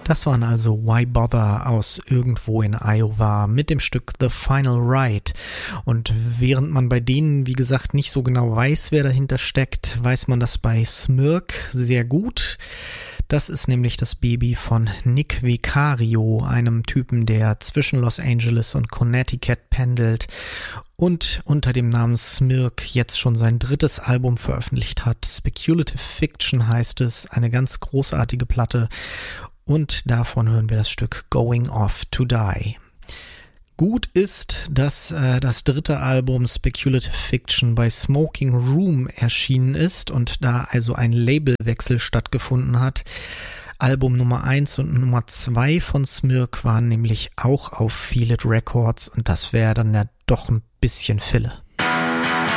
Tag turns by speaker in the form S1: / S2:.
S1: Das waren also Why Bother aus irgendwo in Iowa mit dem Stück The Final Ride. Und während man bei denen, wie gesagt, nicht so genau weiß, wer dahinter steckt, weiß man das bei Smirk sehr gut. Das ist nämlich das Baby von Nick Vicario, einem Typen, der zwischen Los Angeles und Connecticut pendelt und unter dem Namen Smirk jetzt schon sein 3. Album veröffentlicht hat. Speculative Fiction heißt es, eine ganz großartige Platte. Und davon hören wir das Stück Going Off to Die. Gut ist, dass das 3. Album Speculative Fiction bei Smoking Room erschienen ist und da also ein Labelwechsel stattgefunden hat. Album Nummer 1 und Nummer 2 von Smirk waren nämlich auch auf Feel It Records und das wäre dann ja doch ein bisschen Fille.